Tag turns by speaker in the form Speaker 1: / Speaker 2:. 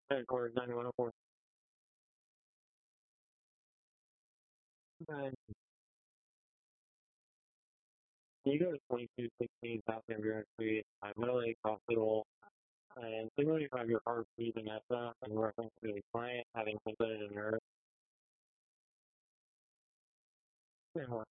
Speaker 1: Headquarters 9104. And you go to 2216 South Ambulant Street, Middle Lake Hospital, and similarly have your car breathing ESSA in reference to the client having considered a nerve.